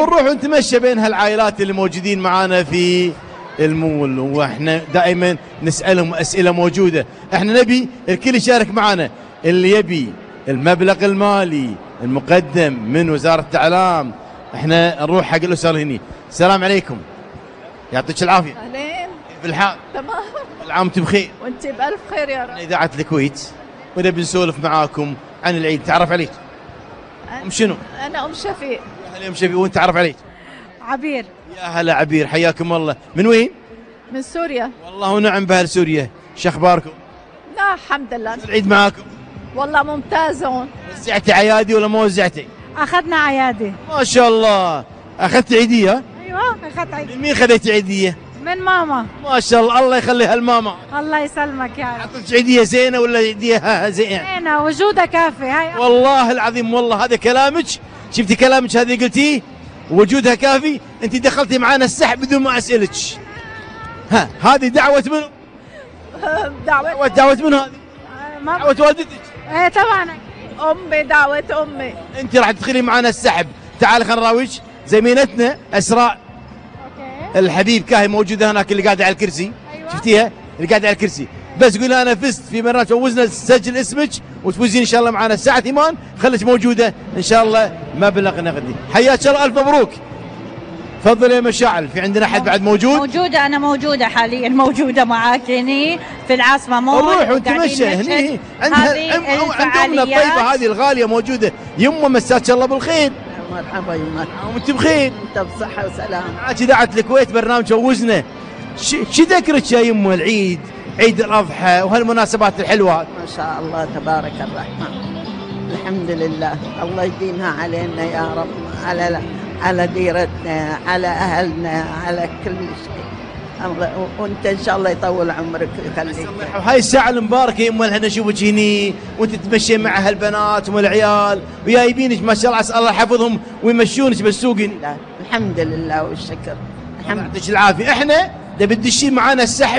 بنروح ونتمشى بين هالعائلات اللي موجودين معانا في المول، واحنا دائما نسالهم اسئله موجوده. احنا نبي الكل يشارك معنا، اللي يبي المبلغ المالي المقدم من وزاره الاعلام. احنا نروح حق الاسر هني. السلام عليكم، يعطيك العافيه. اهلين. كيف الحال؟ تمام. العام وانتم بخير. وانت بألف خير يا رب. اذاعه الكويت، ونبي نسولف معاكم عن العيد. تعرف عليك ام شنو؟ انا ام شفيق. يا هلا ام شفيق. وانت تعرف عليك؟ عبير. يا هلا عبير، حياكم الله. من وين؟ من سوريا. والله ونعم باهل سوريا. شو اخباركم؟ لا الحمد لله. العيد معاكم؟ والله ممتاز هون. وزعتي عيادي ولا ما وزعتي؟ اخذنا عيادي. ما شاء الله. اخذت عيديه؟ ايوه اخذت عيادي. من مين خذيتي عيديه؟ من ماما. ما شاء الله، الله يخليها الماما. الله يسلمك يا رب. اعطتك عيديه زينه ولا عيديه زين؟ انا وجودها كافي. هاي والله العظيم، والله هذا كلامك. شفتي كلامك هذه قلتيه؟ وجودها كافي. انت دخلتي معانا السحب بدون ما اسالك. ها، هذه دعوه منو؟ دعوه من هذه؟ دعوه والدتك؟ ايه طبعا. امي، دعوه امي. انت راح تدخلي معانا السحب. تعال خلينا نراويك. زميلتنا اسراء الحبيب كاهي موجوده هناك، اللي قاعده على الكرسي. أيوة. شفتيها؟ اللي قاعده على الكرسي. بس قولها انا فزت في برنامج فوزنا، سجل اسمك وتفوزين ان شاء الله معنا الساعه 8. خليك موجوده ان شاء الله، مبلغ نقدي. حياك الله، الف مبروك. تفضل يا مشاعل. في عندنا احد بعد موجود؟ موجوده، انا موجوده حاليا، موجوده معاك هني في العاصمه مول. نروح ونتمشى هني. عندها عندنا الطيبه هذه الغاليه موجوده. يمه مساك الله بالخير. مرحبا يمه. وانت بخير؟ انت بصحه وسلامه. معك اذاعه الكويت برنامج فوزنا. شو ذكرك يا يمه العيد، عيد الاضحى وهالمناسبات الحلوه؟ ما شاء الله تبارك الرحمن. الحمد لله، الله يديمها علينا يا رب، على ديرتنا، على اهلنا، على كل شيء. وانت ان شاء الله يطول عمرك ويخليك. هاي الساعه المباركه يمه، احنا نشوفك هني وانت تتمشي مع هالبنات والعيال وجايبينك ما شاء الله، عسى الله يحفظهم ويمشونك بالسوق هني. الحمد لله والشكر. الحمد لله. يعطيك العافيه. احنا نبي تدشين معانا السحب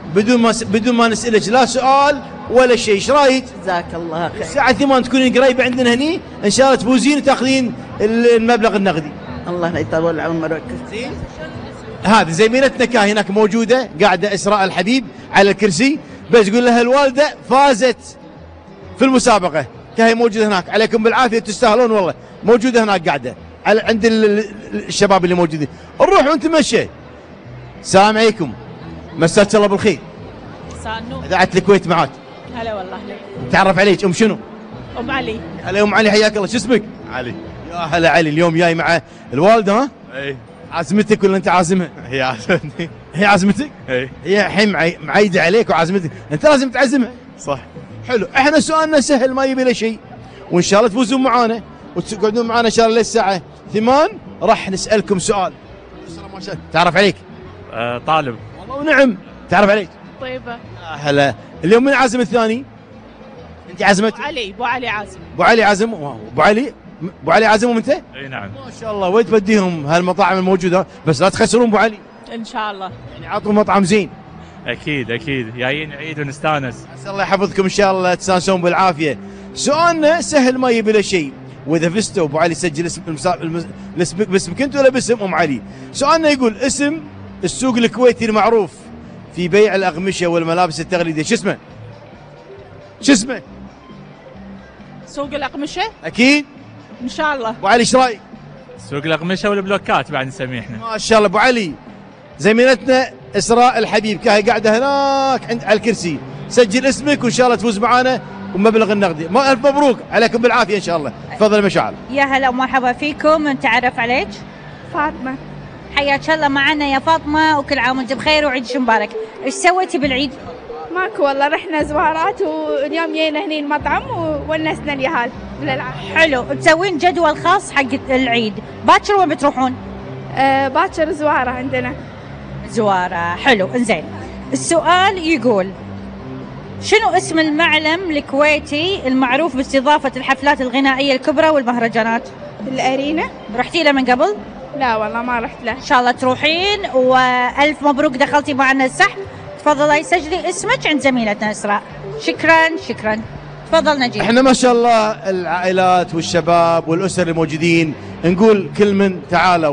بدون ما نسالك لا سؤال ولا شيء. ايش رايك؟ جزاك الله خير. الساعه 8 تكونين قريبه عندنا هني ان شاء الله، تفوزين وتاخذين المبلغ النقدي. الله يطول عمرك. زين. هذه زميلتنا كاهي هناك موجوده، قاعده اسراء الحبيب على الكرسي. بس قول لها الوالده فازت في المسابقه. كاهي موجوده هناك. عليكم بالعافيه، تستاهلون والله. موجوده هناك قاعده عند الشباب اللي موجودين. نروح ونتمشى. السلام عليكم، مساك الله بالخير. مساء النور. اذاعه الكويت معاك. هلا والله. هلا. تعرف عليك ام شنو؟ ام علي. هلا ام علي، حياك الله. شو اسمك؟ علي. يا هلا علي. اليوم جاي مع الوالده ها؟ اي. عازمتك ولا انت عازمها؟ هي عازمتني. هي عازمتك؟ اي. هي الحين معيده عليك وعازمتك، انت لازم تعزمها. صح. حلو. احنا سؤالنا سهل ما يبي له شيء، وان شاء الله تفوزون معانا وتقعدون معانا ان شاء الله للساعه 8. راح نسالكم سؤال. تعرف عليك؟ طالب. والله ونعم. تعرف عليك؟ طيبه. يا هلا. اليوم من عازم الثاني؟ انت عازمت؟ ابو علي عازم. ابو علي عازم. ابو علي عازمهم انت؟ اي نعم. ما شاء الله. وين توديهم هالمطاعم الموجوده؟ بس لا تخسرون ابو علي. ان شاء الله. يعني عطوا مطعم زين. اكيد اكيد، جايين عيد ونستانس. عسى الله يحفظكم ان شاء الله، تستانسون بالعافيه. سؤالنا سهل ما يبي له شيء، واذا فزتوا ابو علي سجل باسمك انت ولا باسم ام علي. سؤالنا يقول اسم السوق الكويتي المعروف في بيع الاقمشه والملابس التقليديه، شو اسمه؟ شو اسمه؟ سوق الاقمشه. اكيد ان شاء الله. ابو علي ايش رايك؟ سوق الاقمشه والبلوكات بعد نسميه احنا. ما شاء الله. ابو علي زميلتنا اسراء الحبيب كاهي قاعده هناك على الكرسي. سجل اسمك وان شاء الله تفوز معانا ومبلغ النقدي. الف مبروك، عليكم بالعافيه ان شاء الله. تفضل مشاعل. يا هلا ومرحبا فيكم. نتعرف عليك؟ فاطمه. حياك الله معنا يا فاطمه، وكل عام وانت بخير وعيدك مبارك. ايش سويتي بالعيد؟ ماكو والله، رحنا زوارات واليوم جينا هني المطعم وونسنا اليهال بالالعاب. حلو. تسوين جدول خاص حق العيد. باكر وين بتروحون؟ باكر زواره عندنا. زواره. حلو. انزين، السؤال يقول شنو اسم المعلم الكويتي المعروف باستضافه الحفلات الغنائيه الكبرى والمهرجانات؟ الارينا. رحتي له من قبل؟ لا والله ما رحت له. ان شاء الله تروحين، والف مبروك دخلتي معنا السحب. تفضلي سجلي اسمك عند زميلتنا اسراء. شكرا شكرا. تفضل نجيب. احنا ما شاء الله العائلات والشباب والاسر الموجودين نقول كل من تعالوا